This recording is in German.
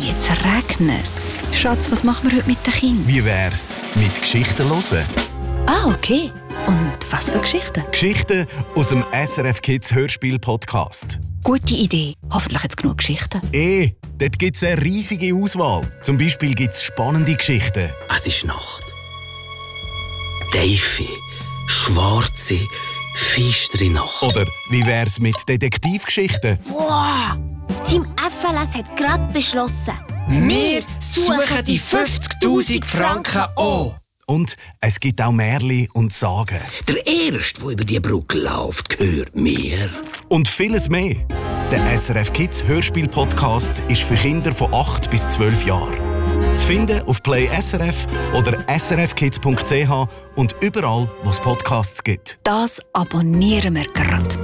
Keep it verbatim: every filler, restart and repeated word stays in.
jetzt regnet's. Schatz, was machen wir heute mit den Kindern? Wie wär's mit Geschichten hören? Ah, okay. Und was für Geschichten? Geschichten aus dem S R F Kids Hörspiel-Podcast. Gute Idee. Hoffentlich jetzt genug Geschichten. Eh, dort gibt's eine riesige Auswahl. Zum Beispiel gibt's spannende Geschichten. Es ist Nacht. Tiefe, schwarze, feistere Nacht. Oder wie wär's mit Detektivgeschichten? Wow! Das Team F L S hat gerade beschlossen. Wir suchen die fünfzigtausend Franken an. Und es gibt auch Märchen und Sagen. Der Erste, der über die Brücke läuft, gehört mir. Und vieles mehr. Der S R F Kids Hörspiel-Podcast ist für Kinder von acht bis zwölf Jahren. Zu finden auf Play S R F oder s r f kids punkt c h und überall, wo es Podcasts gibt. Das abonnieren wir gerade.